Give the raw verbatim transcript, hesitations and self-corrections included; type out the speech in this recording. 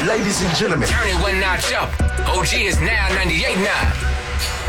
Ladies and gentlemen, Turn it one notch up. O G is now ninety-eight point nine.